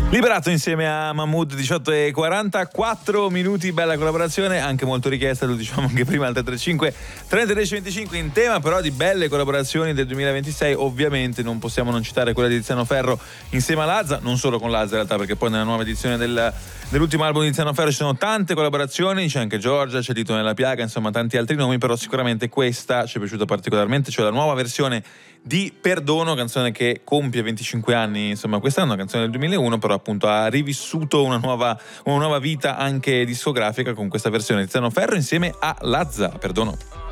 Liberato insieme a Mahmood, 18:44 minuti, bella collaborazione, anche molto richiesta, lo diciamo anche prima al 335 30 10 25. In tema però di belle collaborazioni del 2026, ovviamente non possiamo non citare quella di Tiziano Ferro insieme a Lazza, non solo con Lazza in realtà, perché poi nella nuova edizione dell'ultimo album di Tiziano Ferro ci sono tante collaborazioni, c'è anche Giorgia, c'è Tito Nella Piaga, insomma tanti altri nomi, però sicuramente questa ci è piaciuta particolarmente, cioè la nuova versione di Perdono, canzone che compie 25 anni, insomma quest'anno, una canzone del 2001, però appunto ha rivissuto una nuova vita anche discografica con questa versione di Tiziano Ferro insieme a Lazza, Perdono.